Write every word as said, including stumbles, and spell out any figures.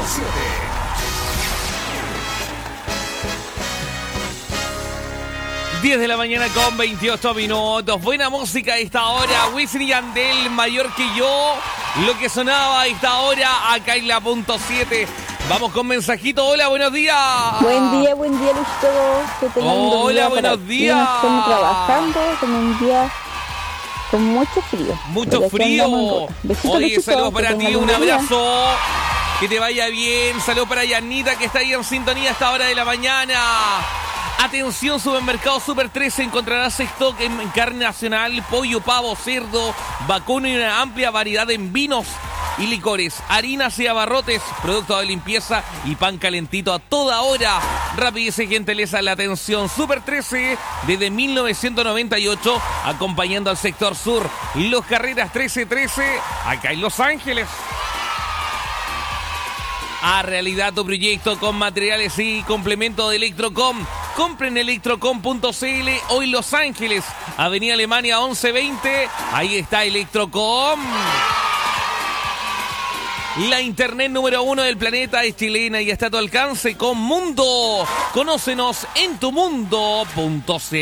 siete. diez de la mañana con veintiocho minutos. Buena música a esta hora. Wisin y Yandel, Mayor que yo. Lo que sonaba a esta hora acá en la punto siete. Vamos con mensajito. Hola, buenos días. Buen día, buen día, Lucho. Que tengan un buen Hola, día buenos para días. ti. Estamos trabajando con un día con mucho frío. Mucho Pero aquí frío. andamos en ruta. Besitos, Oye, Luchito, saludos que para tengan ti, un un buen día. abrazo. Que te vaya bien. Saludos para Yanita, que está ahí en sintonía a esta hora de la mañana. Atención, Supermercado Super trece, encontrarás stock en carne nacional, pollo, pavo, cerdo, vacuno y una amplia variedad en vinos y licores, harinas y abarrotes, productos de limpieza y pan calentito a toda hora. Rapidez y gentileza en la atención. Super trece desde mil novecientos noventa y ocho, acompañando al sector sur. Los Carreras trece trece, acá en Los Ángeles. A realidad tu proyecto con materiales y complemento de Electrocom. Compren electrocom punto c l hoy Los Ángeles, Avenida Alemania once veinte. Ahí está Electrocom. La internet número uno del planeta es chilena y está a tu alcance con Mundo. Conócenos en tu mundo punto c l.